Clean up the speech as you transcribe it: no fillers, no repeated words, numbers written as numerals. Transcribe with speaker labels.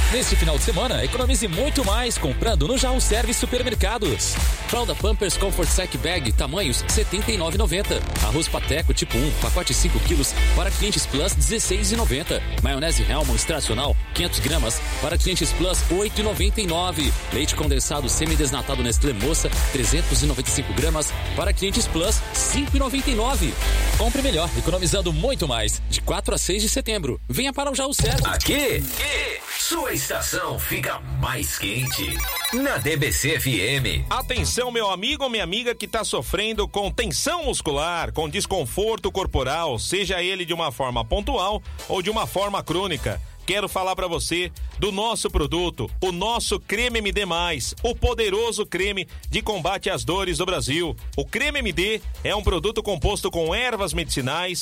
Speaker 1: Neste final de semana, economize muito mais comprando no Jaú Service Supermercados. Fralda Pampers Comfort Sec Bag, tamanhos R$ 79,90. Arroz Pateco tipo 1, pacote 5 quilos, para clientes Plus R$ 16,90. Maionese Hellmann's tradicional, 500 gramas, para clientes Plus R$ 8,99. Leite condensado semidesnatado Nestlé Moça, 395 gramas, para clientes Plus R$ 5,99. Compre melhor, economizando muito mais. De 4 a 6 de setembro. Venha para o Jaú Service.
Speaker 2: Aqui, sua estação fica mais quente. Na DBC FM.
Speaker 3: Atenção, meu amigo ou minha amiga que está sofrendo com tensão muscular, com desconforto corporal, seja ele de uma forma pontual ou de uma forma crônica. Quero falar para você do nosso produto, o nosso Creme MD+, o poderoso creme de combate às dores do Brasil. O Creme MD é um produto composto com ervas medicinais,